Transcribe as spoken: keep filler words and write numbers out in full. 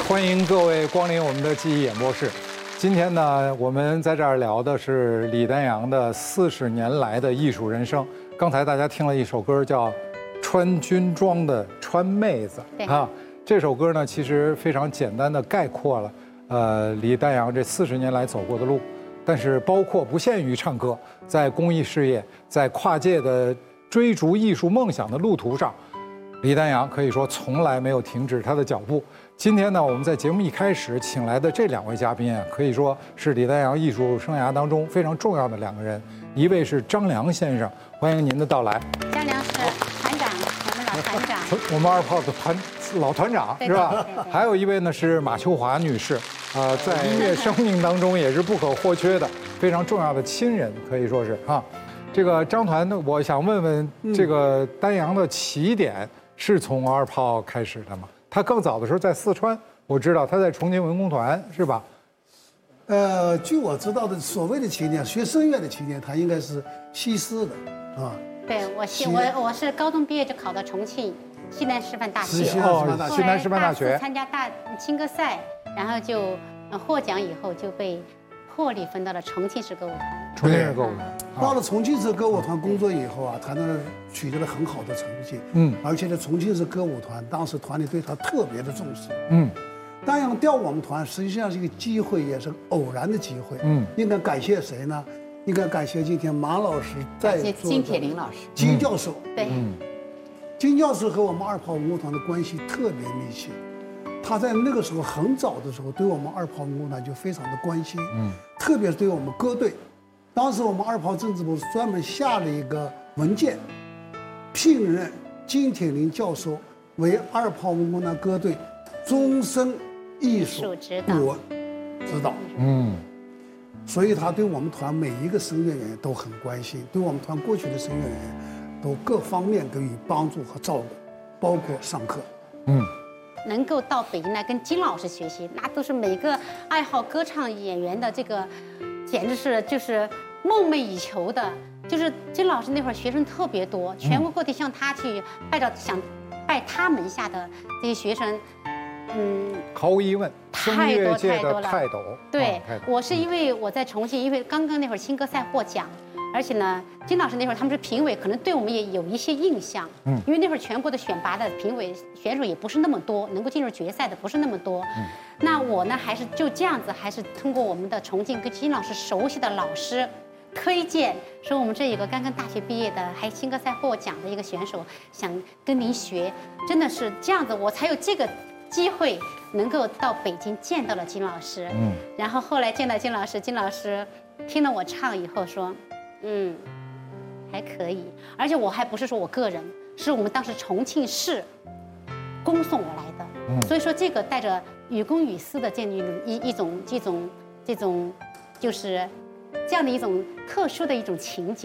欢迎各位光临我们的记忆演播室。今天呢，我们在这儿聊的是李丹阳的四十年来的艺术人生。刚才大家听了一首歌，叫《穿军装的川妹子》啊。这首歌呢，其实非常简单的概括了呃李丹阳这四十年来走过的路，但是包括不限于唱歌，在公益事业，在跨界的追逐艺术梦想的路途上，李丹阳可以说从来没有停止他的脚步。今天呢，我们在节目一开始请来的这两位嘉宾啊，可以说是李丹阳艺术生涯当中非常重要的两个人。一位是张良先生，欢迎您的到来。 张良是团长，我们老团长， 我们二炮的团老团长是吧？还有一位呢是马秋华女士，呃，在音乐生命当中也是不可或缺的，非常重要的亲人，可以说是啊。这个张团呢，我想问问，这个丹阳的起点是从二炮开始的吗？他更早的时候在四川，我知道他在重庆文工团，是吧？ 呃，据我知道的，所谓的起点，学声乐的起点，他应该是西师的，啊。 对，我西我我是高中毕业就考到重庆西南师范大学， 哦，西南师范大学参加大青歌赛，然后就获奖以后就被破例分到了重庆市歌舞团。 重庆市歌舞团。 到了重庆市歌舞团工作以后啊，他呢取得了很好的成绩，嗯，而且呢，重庆市歌舞团当时团里对他特别的重视，嗯，丹阳调我们团实际上是一个机会，也是偶然的机会，嗯，应该感谢谁呢？应该感谢今天马老师在座的金铁林老师， 金教授， 对，嗯， 金教授和我们二炮文工团的关系特别密切，他在那个时候很早的时候对我们二炮文工团就非常的关心，嗯，特别是对我们歌队。当时我们二炮政治部专门下了一个文件，聘任金铁林教授为二炮文工团歌队终身艺术指导。 指导，嗯，所以他对我们团每一个声乐员都很关心，对我们团过去的声乐员都各方面给予帮助和照顾，包括上课，嗯。 能够到北京来跟金老师学习，那都是每个爱好歌唱演员的这个，简直是就是梦寐以求的。就是金老师那会儿学生特别多，全国各地向他去拜到想拜他门下的这些学生，嗯， 毫无疑问， 太多太多了。 泰斗， 对，我是因为我在重庆，因为刚刚那会儿青歌赛获奖。而且呢，金老师那会儿他们是评委，可能对我们也有一些印象。嗯，因为那会儿全国的选拔的评委选手也不是那么多，能够进入决赛的不是那么多。嗯，那我呢，还是就这样子，还是通过我们的重庆跟金老师熟悉的老师推荐，说我们这有个刚刚大学毕业的，还青歌赛获奖的一个选手，想跟您学，真的是这样子，我才有这个机会能够到北京见到了金老师。嗯，然后后来见到金老师，金老师听了我唱以后说。嗯，还可以，而且我还不是说我个人，是我们当时重庆市恭送我来的，嗯，所以说这个带着与公与私的这样一一种这种这种，就是这样的一种特殊的一种情节。